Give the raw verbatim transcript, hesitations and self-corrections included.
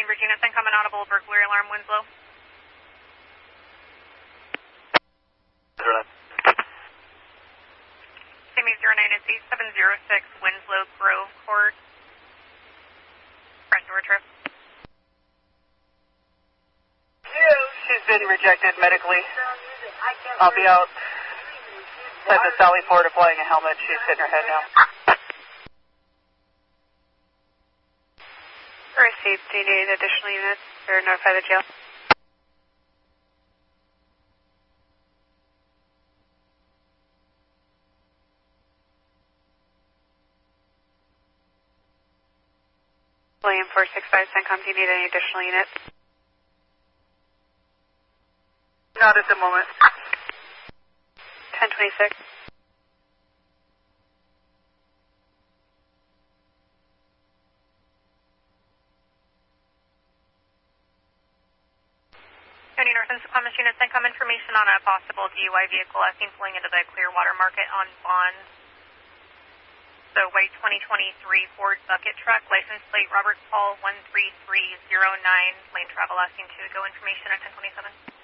Cambridge units incoming audible burglary alarm Winslow. Simi zero nine is eight seven zero six Winslow Grove Court. Front door trip. She's been rejected medically. I'll be out at the Sally Port applying a helmet. She's hitting her head now. Received. Do you need additional units or notify the jail? William four six five CENTCOM, do you need any additional units? Not at the moment. ten twenty-six. County North and Suquamish units income information on a possible D U I vehicle as seen pulling into the Clearwater Market on Bond. So white twenty twenty-three Ford bucket truck, license plate Robert Paul one three three zero nine, lane travel asking to go information at ten twenty-seven.